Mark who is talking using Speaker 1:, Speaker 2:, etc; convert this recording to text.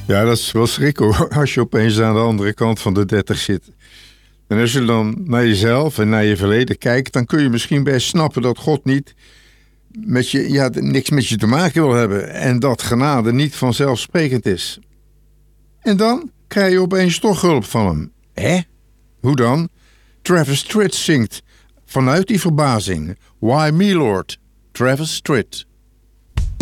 Speaker 1: Ja, dat is wel schrik hoor, als je opeens aan de andere kant van de 30 zit. En als je dan naar jezelf en naar je verleden kijkt, dan kun je misschien best snappen dat God niet niks met je te maken wil hebben en dat genade niet vanzelfsprekend is. En dan krijg je opeens toch hulp van hem. Hè? Hoe dan? Travis Tritt zingt vanuit die verbazing. Why me, Lord? Travis Tritt.